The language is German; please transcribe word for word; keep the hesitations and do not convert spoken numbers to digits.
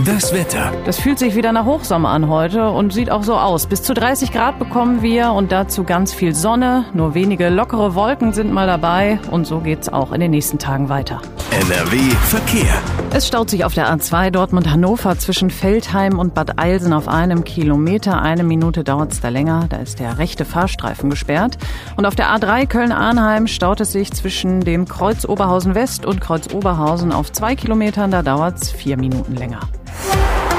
Das Wetter. Das fühlt sich wieder nach Hochsommer an heute und sieht auch so aus. Bis zu dreißig Grad bekommen wir und dazu ganz viel Sonne. Nur wenige lockere Wolken sind mal dabei und so geht's auch in den nächsten Tagen weiter. N R W Verkehr. Es staut sich auf der A zwei Dortmund-Hannover zwischen Veltheim und Bad Eilsen auf einem Kilometer. Eine Minute dauert's da länger. Da ist der rechte Fahrstreifen gesperrt. Und auf der A drei Köln-Arnheim staut es sich zwischen dem Kreuz Oberhausen West und Kreuz Oberhausen auf zwei Kilometern. Da dauert's vier Minuten länger.